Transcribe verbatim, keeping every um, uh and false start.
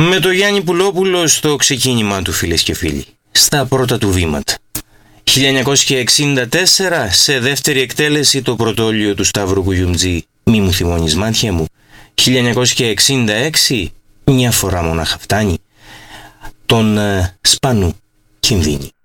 Με το Γιάννη Πουλόπουλο στο ξεκίνημά του, φίλες και φίλοι, στα πρώτα του βήματα. χίλια εννιακόσια εξήντα τέσσερα, σε δεύτερη εκτέλεση, το πρωτόλιο του Σταύρου Κουγιουμτζή, «Μη μου θυμώνεις μάτια μου». χίλια εννιακόσια εξήντα έξι, «Μια φορά μονάχα φτάνει», τον ε, Σπανού Κινδύνη.